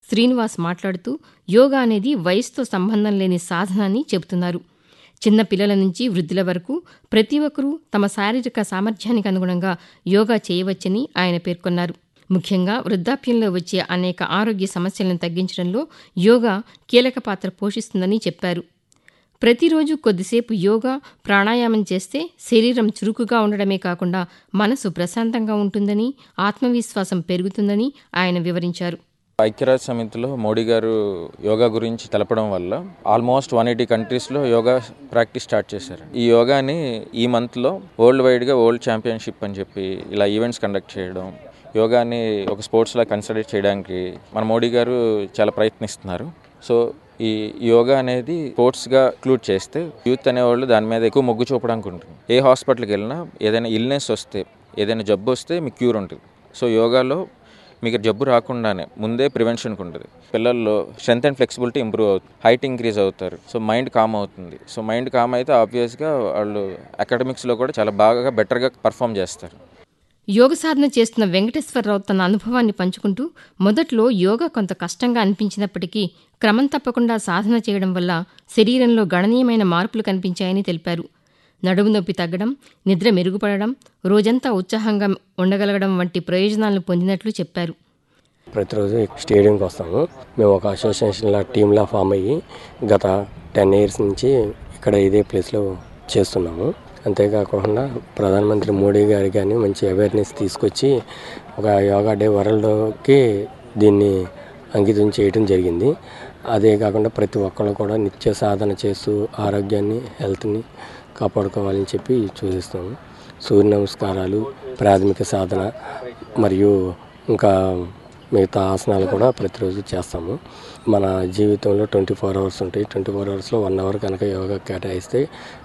శ్రీనివాస్ మాట్లాడుతూ యోగా అనేది వయసుతో సంబంధం లేని సాధన అని చెబుతున్నారు. చిన్న పిల్లల నుంచి వృద్ధుల వరకు ప్రతి ఒక్కరూ తమ శారీరక సామర్థ్యానికి అనుగుణంగా యోగా చేయవచ్చని ఆయన పేర్కొన్నారు. ముఖ్యంగా వృద్ధాప్యంలో వచ్చే అనేక ఆరోగ్య సమస్యలను తగ్గించడంలో యోగా కీలక పాత్ర పోషిస్తుందని చెప్పారు. ప్రతిరోజు కొద్దిసేపు యోగా, ప్రాణాయామం చేస్తే శరీరం చురుకుగా ఉండడమే కాకుండా మనసు ప్రశాంతంగా ఉంటుందని, ఆత్మవిశ్వాసం పెరుగుతుందని ఆయన వివరించారు. ఐక్యరాజ్య సమితిలో మోడీ గారు యోగా గురించి తెలపడం వల్ల ఆల్మోస్ట్ 180 కంట్రీస్లో యోగా ప్రాక్టీస్ స్టార్ట్ చేశారు. ఈ యోగాని ఈ మంత్లో వరల్డ్ వైడ్గా వరల్డ్ ఛాంపియన్షిప్ అని చెప్పి ఇలా ఈవెంట్స్ కండక్ట్ చేయడం, యోగాని ఒక స్పోర్ట్స్లా కన్సిడర్ చేయడానికి మన మోడీ గారు చాలా ప్రయత్నిస్తున్నారు. సో ఈ యోగా అనేది స్పోర్ట్స్గా ఇంక్లూడ్ చేస్తే యూత్ అనేవాళ్ళు దాని మీద ఎక్కువ మొగ్గు చూపడానికి ఉంటుంది. ఏ హాస్పిటల్కి వెళ్ళినా ఏదైనా ఇల్నెస్ వస్తే, ఏదైనా జబ్బు వస్తే మీకు క్యూర్ ఉంటుంది. సో యోగాలో మీకు జబ్బు రాకుండానే ముందే ప్రివెన్షన్కి ఉంటుంది. పిల్లల్లో స్ట్రెంత్ అండ్ ఫ్లెక్సిబిలిటీ ఇంప్రూవ్ అవుతుంది, హైట్ ఇంక్రీజ్ అవుతారు. సో మైండ్ కామ్ అవుతుంది. సో మైండ్ కామ్ అయితే ఆబ్వియస్గా వాళ్ళు అకాడమిక్స్లో కూడా చాలా బాగా బెటర్గా పర్ఫామ్ చేస్తారు. యోగ సాధన చేస్తున్న వెంకటేశ్వరరావు తన అనుభవాన్ని పంచుకుంటూ, మొదట్లో యోగా కొంత కష్టంగా అనిపించినప్పటికీ క్రమం తప్పకుండా సాధన చేయడం వల్ల శరీరంలో గణనీయమైన మార్పులు కనిపించాయని తెలిపారు. నడుము నొప్పి తగ్గడం, నిద్ర మెరుగుపడడం, రోజంతా ఉత్సాహంగా ఉండగలగడం వంటి ప్రయోజనాలను పొందినట్లు చెప్పారు. ప్రతిరోజు స్టేడియంకి వస్తాము. మేము ఒక అసోసియేషన్లా టీంలా ఫామ్ అయ్యి గత 10 years నుంచి ఇక్కడ ఇదే ప్లేస్లో చేస్తున్నాము. అంతేకాకుండా ప్రధానమంత్రి మోడీ గారు కానీ మంచి అవేర్నెస్ తీసుకొచ్చి ఒక యోగా డే వరల్డ్కి దీన్ని అంకితం చేయడం జరిగింది. అదే కాకుండా ప్రతి ఒక్కళ్ళు కూడా నిత్య సాధన చేస్తూ ఆరోగ్యాన్ని, హెల్త్ని కాపాడుకోవాలని చెప్పి సూచిస్తాము. సూర్య నమస్కారాలు, ప్రాథమిక సాధన మరియు ఇంకా మిగతా ఆసనాలు కూడా ప్రతిరోజు చేస్తాము. మన జీవితంలో 24 hours ఉంటాయి. 24 hoursలో 1 hour కనుక యోగా కేటాయిస్తే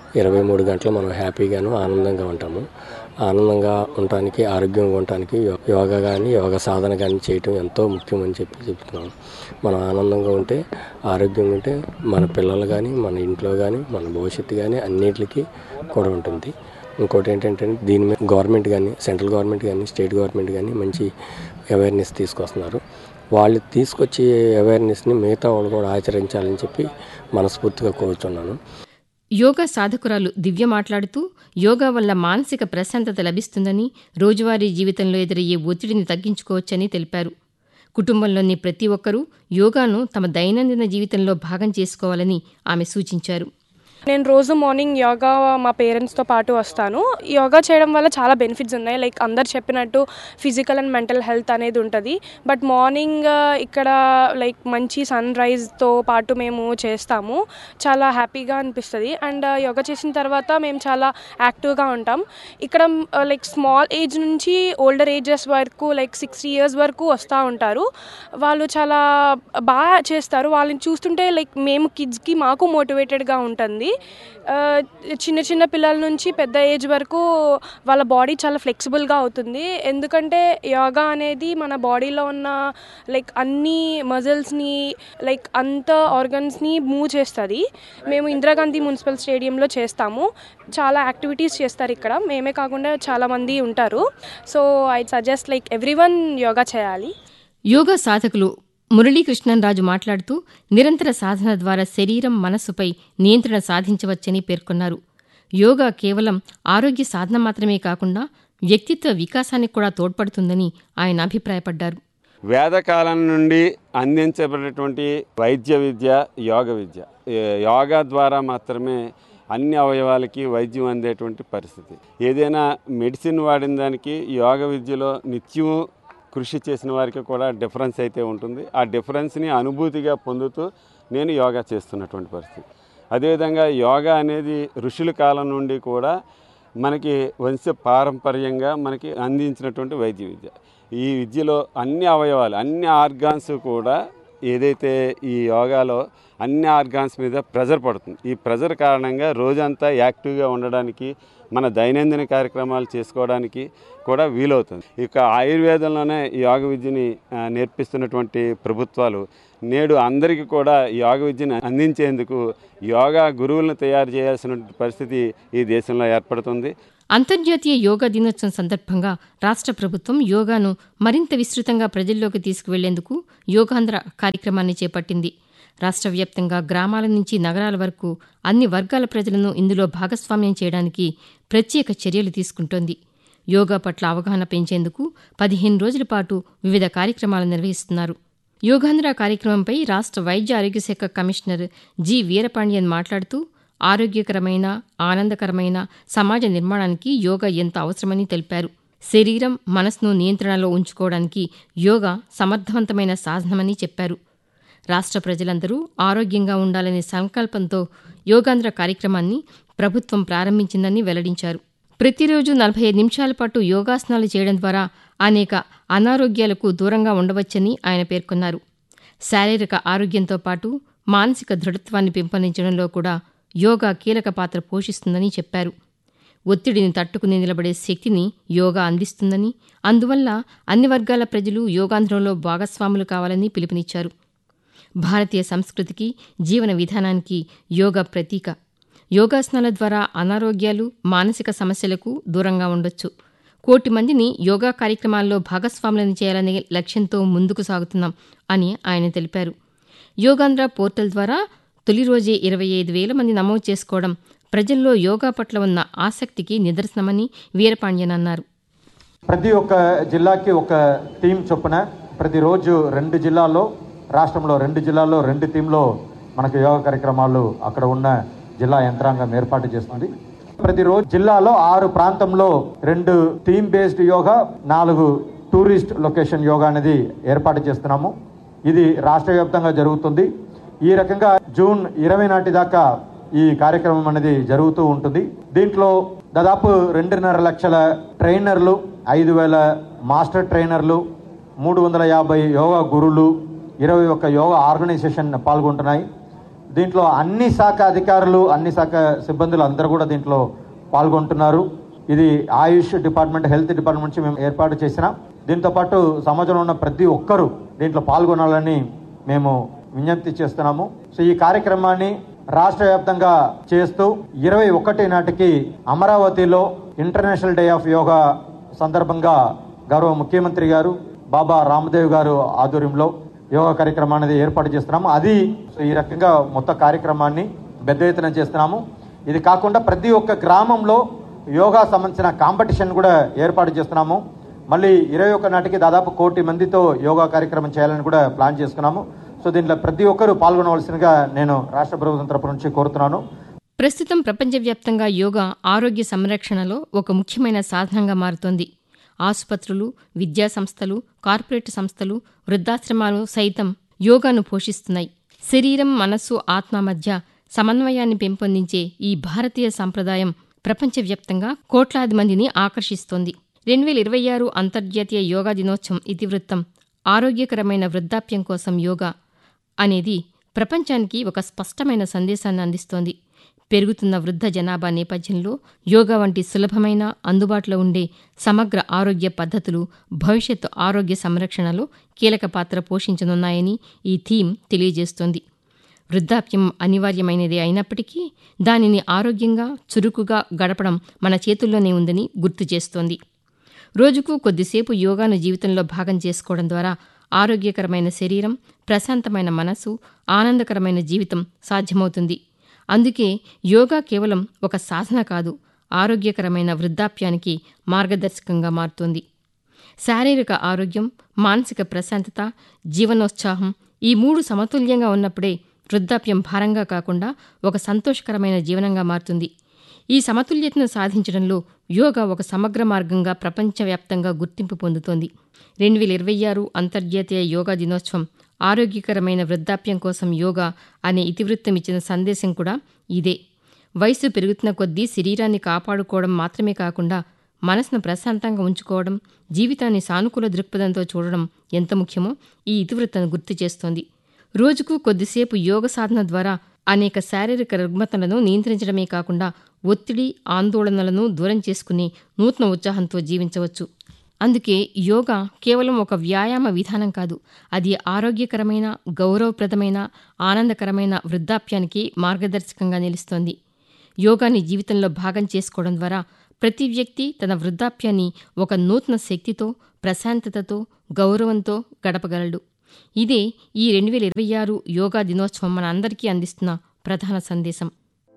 23 గంటలు మనం హ్యాపీగాను ఆనందంగా ఉంటాము. ఆనందంగా ఉండటానికి, ఆరోగ్యంగా ఉండటానికి యోగా కానీ యోగా సాధన కానీ చేయటం ఎంతో ముఖ్యమని చెప్పి చెప్తున్నాము. మనం ఆనందంగా ఉంటే, ఆరోగ్యంగా ఉంటే మన పిల్లలు కానీ, మన ఇంట్లో కానీ, మన భవిష్యత్తు కానీ అన్నిటికీ కూడా ఉంటుంది. ఇంకోటి ఏంటంటే దీని మీద గవర్నమెంట్ కానీ, సెంట్రల్ గవర్నమెంట్ కానీ, స్టేట్ గవర్నమెంట్ కానీ మంచి అవేర్నెస్ తీసుకొస్తున్నారు. వాళ్ళు తీసుకొచ్చే అవేర్నెస్ని మిగతా వాళ్ళు కూడా ఆచరించాలని చెప్పి మనస్ఫూర్తిగా కోరుతున్నాను. యోగా సాధకురాలు దివ్య మాట్లాడుతూ, యోగా వల్ల మానసిక ప్రశాంతత లభిస్తుందని, రోజువారీ జీవితంలో ఎదురయ్యే ఒత్తిడిని తగ్గించుకోవచ్చని తెలిపారు. కుటుంబంలోని ప్రతి ఒక్కరూ యోగాను తమ దైనందిన జీవితంలో భాగం చేసుకోవాలని ఆమె సూచించారు. నేను రోజు మార్నింగ్ యోగా మా పేరెంట్స్తో పాటు వస్తాను. యోగా చేయడం వల్ల చాలా బెనిఫిట్స్ ఉన్నాయి. లైక్ అందరు చెప్పినట్టు ఫిజికల్ అండ్ మెంటల్ హెల్త్ అనేది ఉంటుంది. బట్ మార్నింగ్ ఇక్కడ లైక్ మంచి సన్ రైజ్తో పాటు మేము చేస్తాము. చాలా హ్యాపీగా అనిపిస్తుంది. అండ్ యోగా చేసిన తర్వాత మేము చాలా యాక్టివ్గా ఉంటాం. ఇక్కడ లైక్ స్మాల్ ఏజ్ నుంచి ఓల్డర్ ఏజెస్ వరకు లైక్ 60 years వరకు వస్తూ ఉంటారు. వాళ్ళు చాలా బాగా చేస్తారు. వాళ్ళని చూస్తుంటే లైక్ మేము కిడ్స్కి మాకు మోటివేటెడ్గా ఉంటుంది. చిన్న చిన్న పిల్లల నుంచి పెద్ద ఏజ్ వరకు వాళ్ళ బాడీ చాలా ఫ్లెక్సిబుల్గా అవుతుంది. ఎందుకంటే యోగా అనేది మన బాడీలో ఉన్న లైక్ అన్ని మజిల్స్ని లైక్ అంత ఆర్గన్స్ని మూవ్ చేస్తుంది. మేము ఇందిరాగాంధీ మున్సిపల్ స్టేడియంలో చేస్తాము. చాలా యాక్టివిటీస్ చేస్తారు ఇక్కడ. మేమే కాకుండా చాలామంది ఉంటారు. So I suggest like everyone yoga చేయాలి. యోగా సాధకులు మురళీకృష్ణన్రాజు మాట్లాడుతూ, నిరంతర సాధన ద్వారా శరీరం, మనస్సుపై నియంత్రణ సాధించవచ్చని పేర్కొన్నారు. యోగా కేవలం ఆరోగ్య సాధన మాత్రమే కాకుండా వ్యక్తిత్వ వికాసానికి కూడా తోడ్పడుతుందని ఆయన అభిప్రాయపడ్డారు. వేదకాలం నుండి అందించబడినటువంటి వైద్య విద్య యోగ విద్య. యోగా ద్వారా మాత్రమే అన్ని అవయవాలకి వైద్యం అందేటువంటి పరిస్థితి. ఏదైనా మెడిసిన్ వాడిన దానికి యోగ విద్యలో నిత్యం కృషి చేసిన వారికి కూడా డిఫరెన్స్ అయితే ఉంటుంది. ఆ డిఫరెన్స్ని అనుభూతిగా పొందుతూ నేను యోగా చేస్తున్నటువంటి పరిస్థితి. అదేవిధంగా యోగా అనేది ఋషుల కాలం నుండి కూడా మనకి వంశ పారంపర్యంగా మనకి అందించినటువంటి వైద్య విద్య. ఈ విద్యలో అన్ని అవయవాలు, అన్ని ఆర్గాన్స్ కూడా ఏదైతే ఈ యోగాలో అన్ని ఆర్గాన్స్ మీద ప్రెజర్ పడుతుంది. ఈ ప్రెజర్ కారణంగా రోజంతా యాక్టివ్గా ఉండడానికి, మన దైనందిన కార్యక్రమాలు చేసుకోవడానికి కూడా వీలవుతుంది. ఇక ఆయుర్వేదంలోనే యోగ విద్యని నేర్పిస్తున్నటువంటి ప్రభుత్వాలు నేడు అందరికీ కూడా యోగ విద్యను అందించేందుకు యోగా గురువులను తయారు చేయాల్సిన పరిస్థితి ఈ దేశంలో ఏర్పడుతుంది. అంతర్జాతీయ యోగా దినోత్సవం సందర్భంగా రాష్ట్ర ప్రభుత్వం యోగాను మరింత విస్తృతంగా ప్రజల్లోకి తీసుకువెళ్లేందుకు యోగాంధ్ర కార్యక్రమాన్ని చేపట్టింది. రాష్ట్ర వ్యాప్తంగా గ్రామాల నుంచి నగరాల వరకు అన్ని వర్గాల ప్రజలను ఇందులో భాగస్వామ్యం చేయడానికి ప్రత్యేక చర్యలు తీసుకుంటోంది. యోగా పట్ల అవగాహన పెంచేందుకు 15 రోజుల పాటు వివిధ కార్యక్రమాలు నిర్వహిస్తున్నారు. యోగాంధ్ర కార్యక్రమంపై రాష్ట్ర వైద్య ఆరోగ్య శాఖ కమిషనర్ జి వీరపాండియన్ మాట్లాడుతూ ఆరోగ్యకరమైన, ఆనందకరమైన సమాజ నిర్మాణానికి యోగా ఎంత అవసరమని తెలిపారు. శరీరం, మనసును నియంత్రణలో ఉంచుకోవడానికి యోగా సమర్థవంతమైన సాధనమని చెప్పారు. రాష్ట్ర ప్రజలందరూ ఆరోగ్యంగా ఉండాలనే సంకల్పంతో యోగాంధ్ర కార్యక్రమాన్ని ప్రభుత్వం ప్రారంభించిందని వెల్లడించారు. ప్రతిరోజు 45 నిమిషాల పాటు యోగాసనాలు చేయడం ద్వారా అనేక అనారోగ్యాలకు దూరంగా ఉండవచ్చని ఆయన పేర్కొన్నారు. శారీరక ఆరోగ్యంతో పాటు మానసిక దృఢత్వాన్ని పెంపొందించడంలో కూడా యోగా కీలక పాత్ర పోషిస్తుందని చెప్పారు. ఒత్తిడిని తట్టుకుని నిలబడే శక్తిని యోగా అందిస్తుందని, అందువల్ల అన్ని వర్గాల ప్రజలు యోగాంధ్రంలో భాగస్వాములు కావాలని పిలుపునిచ్చారు. భారతీయ సంస్కృతికి, జీవన విధానానికి యోగా ప్రతీక. యోగాసనాల ద్వారా అనారోగ్యాలు, మానసిక సమస్యలకు దూరంగా ఉండొచ్చు. 1 కోటి మందిని యోగా కార్యక్రమాల్లో భాగస్వాములను చేయాలనే లక్ష్యంతో ముందుకు సాగుతున్నాం అని ఆయన తెలిపారు. యోగాంధ్ర పోర్టల్ ద్వారా తొలి రోజే 25,000 మంది నమోదు చేసుకోవడం ప్రజల్లో యోగా పట్ల ఉన్న ఆసక్తికి నిదర్శనమని వీరపాండ్యన్ అన్నారు. ప్రతి ఒక్క జిల్లాకి ఒక టీం చొప్పున ప్రతిరోజు 2 జిల్లాల్లో, రాష్ట్రంలో 2 జిల్లాల్లో 2 టీంలో మనకు యోగా కార్యక్రమాలు అక్కడ ఉన్న జిల్లా యంత్రాంగం ఏర్పాటు చేస్తుంది. ప్రతిరోజు జిల్లాలో 6 ప్రాంతంలో 2 team based yoga, 4 tourist location yoga అనేది ఏర్పాటు చేస్తున్నాము. ఇది రాష్ట్ర వ్యాప్తంగా జరుగుతుంది. ఈ రకంగా జూన్ 20 నాటి దాకా ఈ కార్యక్రమం అనేది జరుగుతూ ఉంటుంది. దీంట్లో దాదాపు 2.5 లక్షల ట్రైనర్లు, 5,000 మాస్టర్ ట్రైనర్లు, 350 యోగా గురువులు, 21 యోగా ఆర్గనైజేషన్ పాల్గొంటున్నాయి. దీంట్లో అన్ని శాఖ అధికారులు, అన్ని శాఖ సిబ్బందులు అందరూ కూడా దీంట్లో పాల్గొంటున్నారు. ఇది ఆయుష్ డిపార్ట్మెంట్, హెల్త్ డిపార్ట్మెంట్ నుంచి మేము ఏర్పాటు చేసినాం. దీంతోపాటు సమాజంలో ఉన్న ప్రతి ఒక్కరూ దీంట్లో పాల్గొనాలని మేము విజ్ఞప్తి చేస్తున్నాము. సో ఈ కార్యక్రమాన్ని రాష్ట్ర వ్యాప్తంగా చేస్తూ 21 నాటికి అమరావతిలో ఇంటర్నేషనల్ డే ఆఫ్ యోగా సందర్భంగా గౌరవ ముఖ్యమంత్రి గారు బాబా రామ్దేవ్ గారు ఆధ్వర్యంలో యోగా కార్యక్రమాన్ని ఏర్పాటు చేస్తున్నాము. అది ఈ రకంగా మొత్తం కార్యక్రమాన్ని పెద్ద ఎత్తున చేస్తున్నాము. ఇది కాకుండా ప్రతి ఒక్క గ్రామంలో యోగా సంబంధించిన కాంపిటీషన్ కూడా ఏర్పాటు చేస్తున్నాము. మళ్ళీ 21 నాటికి దాదాపు 1 కోటి మందితో యోగా కార్యక్రమం చేయాలని కూడా ప్లాన్ చేసుకున్నాము. సో దీంట్లో ప్రతి ఒక్కరూ పాల్గొనవలసిందిగా నేను రాష్ట్ర ప్రభుత్వం తరపు నుంచి కోరుతున్నాను. ప్రస్తుతం ప్రపంచవ్యాప్తంగా యోగా ఆరోగ్య సంరక్షణలో ఒక ముఖ్యమైన సాధనంగా మారుతోంది. ఆసుపత్రులు, విద్యా సంస్థలు, కార్పొరేట్ సంస్థలు, వృద్ధాశ్రమాలు సైతం యోగాను పోషిస్తున్నాయి. శరీరం, మనస్సు, ఆత్మ మధ్య సమన్వయాన్ని పెంపొందించే ఈ భారతీయ సంప్రదాయం ప్రపంచవ్యాప్తంగా కోట్లాది మందిని ఆకర్షిస్తోంది. 2026 అంతర్జాతీయ యోగా దినోత్సవం ఇతివృత్తం ఆరోగ్యకరమైన వృద్ధాప్యం కోసం యోగా అనేది ప్రపంచానికి ఒక స్పష్టమైన సందేశాన్ని అందిస్తోంది. పెరుగుతున్న వృద్ధ జనాభా నేపథ్యంలో యోగా వంటి సులభమైన, అందుబాటులో ఉండే సమగ్ర ఆరోగ్య పద్ధతులు భవిష్యత్తు ఆరోగ్య సంరక్షణలో కీలక పాత్ర పోషించనున్నాయని ఈ థీమ్ తెలియజేస్తోంది. వృద్ధాప్యం అనివార్యమైనదే అయినప్పటికీ దానిని ఆరోగ్యంగా, చురుకుగా గడపడం మన చేతుల్లోనే ఉందని గుర్తు చేస్తోంది. రోజుకు కొద్దిసేపు యోగాను జీవితంలో భాగం చేసుకోవడం ద్వారా ఆరోగ్యకరమైన శరీరం, ప్రశాంతమైన మనసు, ఆనందకరమైన జీవితం సాధ్యమవుతుంది. అందుకే యోగా కేవలం ఒక సాధన కాదు, ఆరోగ్యకరమైన వృద్ధాప్యానికి మార్గదర్శకంగా మారుతోంది. శారీరక ఆరోగ్యం, మానసిక ప్రశాంతత, జీవనోత్సాహం ఈ 3 సమతుల్యంగా ఉన్నప్పుడే వృద్ధాప్యం భారంగా కాకుండా ఒక సంతోషకరమైన జీవనంగా మారుతుంది. ఈ సమతుల్యతను సాధించడంలో యోగా ఒక సమగ్ర మార్గంగా ప్రపంచవ్యాప్తంగా గుర్తింపు పొందుతోంది. 2026 అంతర్జాతీయ యోగా దినోత్సవం ఆరోగ్యకరమైన వృద్ధాప్యం కోసం యోగా అనే ఇతివృత్తం ఇచ్చిన సందేశం కూడా ఇదే. వయసు పెరుగుతున్న కొద్దీ శరీరాన్ని కాపాడుకోవడం మాత్రమే కాకుండా మనసును ప్రశాంతంగా ఉంచుకోవడం, జీవితాన్ని సానుకూల దృక్పథంతో చూడడం ఎంత ముఖ్యమో ఈ ఇతివృత్తం గుర్తు చేస్తోంది. రోజుకు కొద్దిసేపు యోగ సాధన ద్వారా అనేక శారీరక రుగ్మతలను నియంత్రించడమే కాకుండా ఒత్తిడి, ఆందోళనలను దూరం చేసుకుని నూతన ఉత్సాహంతో జీవించవచ్చు. అందుకే యోగా కేవలం ఒక వ్యాయామ విధానం కాదు, అది ఆరోగ్యకరమైన, గౌరవప్రదమైన, ఆనందకరమైన వృద్ధాప్యానికి మార్గదర్శకంగా నిలుస్తోంది. యోగాని జీవితంలో భాగం చేసుకోవడం ద్వారా ప్రతి వ్యక్తి తన వృద్ధాప్యాన్ని ఒక నూతన శక్తితో, ప్రశాంతతతో, గౌరవంతో గడపగలడు. ఇదే ఈ 2026 యోగా దినోత్సవం మన అందరికీ అందిస్తున్న ప్రధాన సందేశం.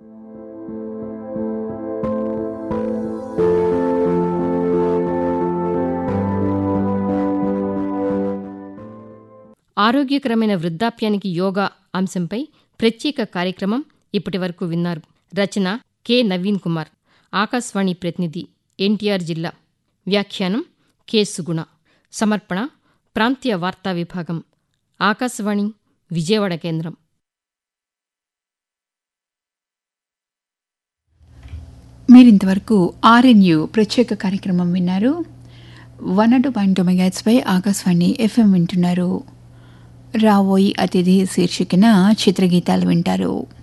ఆరోగ్యకరమైన వృద్ధాప్యానికి యోగా అంశంపై ప్రత్యేక కార్యక్రమం ఇప్పటి వరకు విన్నారు. రచన కె. నవీన్ కుమార్. ఆకాశవాణి ప్రతినిధి, ఎన్టీఆర్ జిల్లా. వ్యాఖ్యానం కె. సుగుణ. సమర్పణ ప్రాంతీయ వార్తా విభాగం, ఆకాశవాణి విజయవాడ కేంద్రం. మీరింతవరకు ఆర్ఎన్యు ప్రత్యేక కార్యక్రమం విన్నారు. 102.9 మెగాహెర్ట్జ్పై ఆకాశవాణి FM వింటున్నారు. రావోయి అతిథి శీర్షికన చిత్రగీతాలు వింటారు.